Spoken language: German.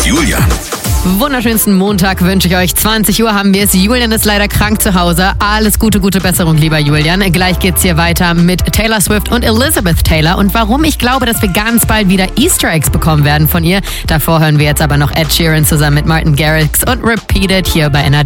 Julian. Wunderschönsten Montag wünsche ich euch. 20 Uhr haben wir es. Julian ist leider krank zu Hause. Alles gute Besserung, lieber Julian. Gleich geht's hier weiter mit Taylor Swift und Elizabeth Taylor. Und warum ich glaube, dass wir ganz bald wieder Easter Eggs bekommen werden von ihr. Davor hören wir jetzt aber noch Ed Sheeran zusammen mit Martin Garrix und Repeat It hier bei NRJ.